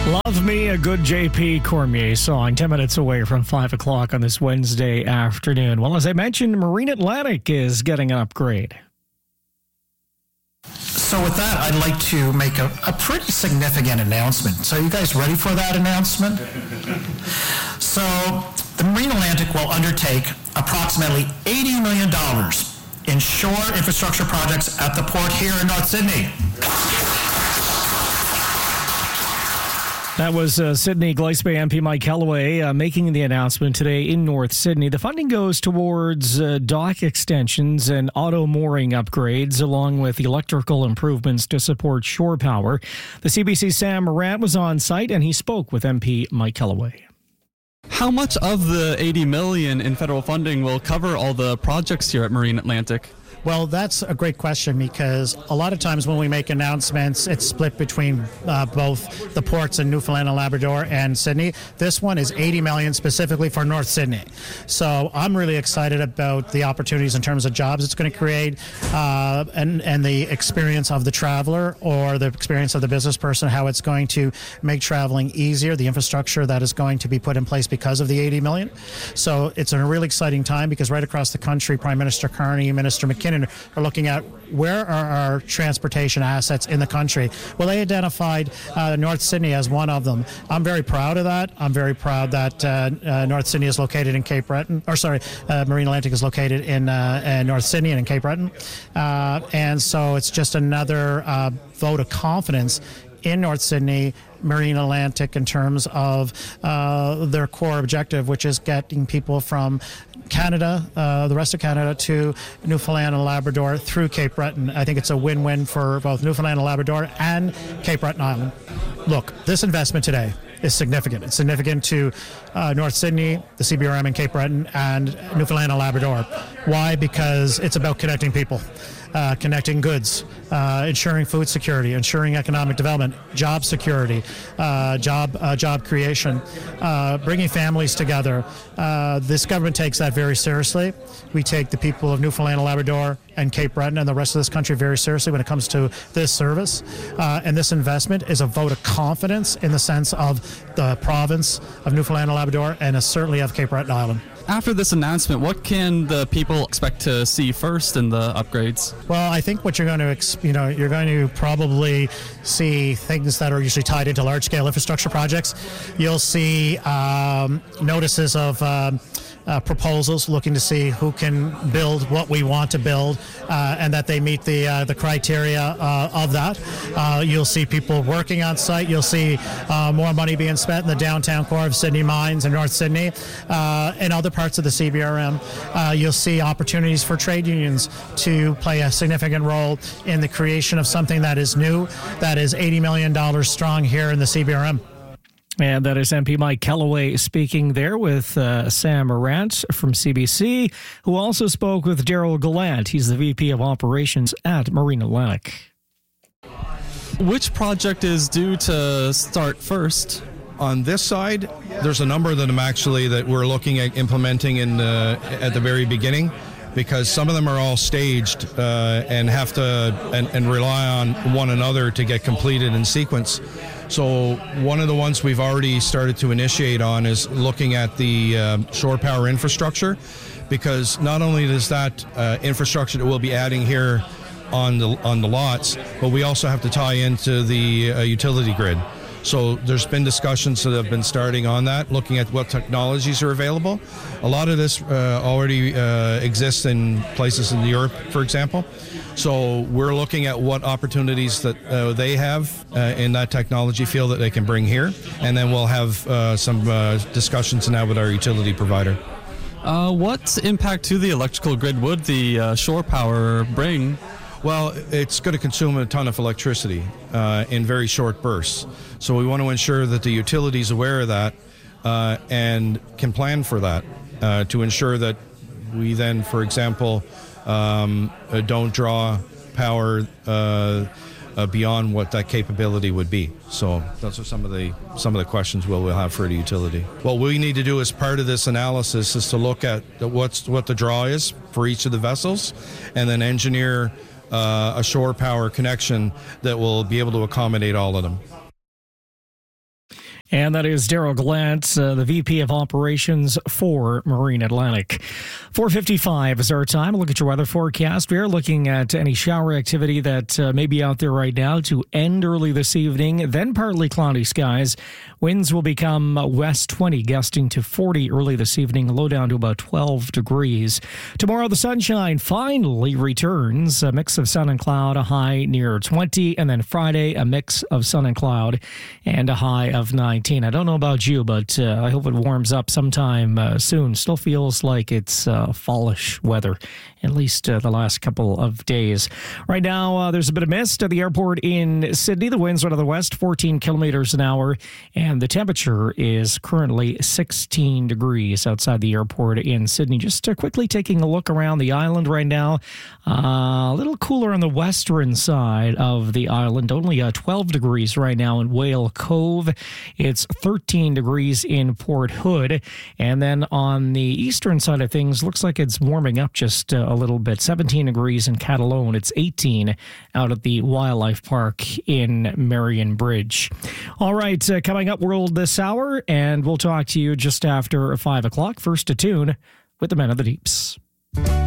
Love Me a Good J.P. Cormier song, 10 minutes away from 5 o'clock on this Wednesday afternoon. Well, as I mentioned, Marine Atlantic is getting an upgrade. So with that, I'd like to make a pretty significant announcement. So are you guys ready for that announcement? So the Marine Atlantic will undertake approximately $80 million in shore infrastructure projects at the port here in North Sydney. That was Sydney Glace Bay MP Mike Kellaway making the announcement today in North Sydney. The funding goes towards dock extensions and auto mooring upgrades, along with electrical improvements to support shore power. The CBC's Sam Morant was on site, and he spoke with MP Mike Kellaway. How much of the $80 million in federal funding will cover all the projects here at Marine Atlantic? Well, that's a great question, because a lot of times when we make announcements, it's split between both the ports in Newfoundland and Labrador and Sydney. This one is $80 million specifically for North Sydney. So I'm really excited about the opportunities in terms of jobs it's going to create, and the experience of the traveler or the experience of the business person, how it's going to make traveling easier, the infrastructure that is going to be put in place because of the $80 million. So it's a really exciting time, because right across the country, Prime Minister Carney, Minister McKinnon are looking at where are our transportation assets in the country. Well, they identified North Sydney as one of them. I'm very proud of that. I'm very proud that North Sydney is located in Cape Breton, Marine Atlantic is located in North Sydney and in Cape Breton. And so it's just another vote of confidence in North Sydney, Marine Atlantic, in terms of their core objective, which is getting people from Canada, the rest of Canada, to Newfoundland and Labrador through Cape Breton. I think it's a win-win for both Newfoundland and Labrador and Cape Breton Island. Look, this investment today is significant. It's significant to North Sydney, the CBRM in Cape Breton, and Newfoundland and Labrador. Why? Because it's about connecting people, connecting goods, ensuring food security, ensuring economic development, job security, job creation, bringing families together. This government takes that very seriously. We take the people of Newfoundland and Labrador and Cape Breton and the rest of this country very seriously when it comes to this service. And this investment is a vote of confidence in the sense of the province of Newfoundland and Labrador, and certainly of Cape Breton Island. After this announcement, what can the people expect to see first in the upgrades? Well, I think what you're going to, you're going to probably see things that are usually tied into large-scale infrastructure projects. You'll see notices of proposals looking to see who can build what we want to build, and that they meet the criteria of that. You'll see people working on site. You'll see more money being spent in the downtown core of Sydney Mines and North Sydney, and other parts of the CBRM. You'll see opportunities for trade unions to play a significant role in the creation of something that is new, that is $80 million strong here in the CBRM. And that is MP Mike Kellaway speaking there with Sam Morant from CBC, who also spoke with Daryl Gallant. He's the VP of Operations at Marine Atlantic. Which project is due to start first? On this side, there's a number of them actually that we're looking at implementing at the very beginning, because some of them are all staged and have to and rely on one another to get completed in sequence. So one of the ones we've already started to initiate on is looking at the shore power infrastructure, because not only does that infrastructure that we'll be adding here on the lots, but we also have to tie into the utility grid. So there's been discussions that have been starting on that, looking at what technologies are available. A lot of this already exists in places in Europe, for example. So we're looking at what opportunities that they have in that technology field that they can bring here. And then we'll have some discussions now with our utility provider. What impact to the electrical grid would the shore power bring? Well, it's going to consume a ton of electricity in very short bursts. So we want to ensure that the utility is aware of that and can plan for that to ensure that we then, for example, don't draw power beyond what that capability would be. So those are some of the questions we'll have for the utility. What we need to do as part of this analysis is to look at what the draw is for each of the vessels, and then engineer a shore power connection that will be able to accommodate all of them. And that is Daryl Glantz, the VP of Operations for Marine Atlantic. 4:55 is our time. Look at your weather forecast. We are looking at any shower activity that may be out there right now to end early this evening, then partly cloudy skies. Winds will become west 20, gusting to 40 early this evening, low down to about 12 degrees. Tomorrow, the sunshine finally returns. A mix of sun and cloud, a high near 20. And then Friday, a mix of sun and cloud and a high of 19. I don't know about you, but I hope it warms up sometime soon. Still feels like it's fallish weather, at least the last couple of days. Right now, there's a bit of mist at the airport in Sydney. The winds are out of the west, 14 kilometers an hour, and the temperature is currently 16 degrees outside the airport in Sydney. Just quickly taking a look around the island right now. A little cooler on the western side of the island, only 12 degrees right now in Whale Cove. It's 13 degrees in Port Hood. And then on the eastern side of things, looks like it's warming up just a little bit. 17 degrees in Catalone. It's 18 out at the Wildlife Park in Marion Bridge. All right, coming up, World this hour, and we'll talk to you just after 5 o'clock. First to tune with the Men of the Deeps.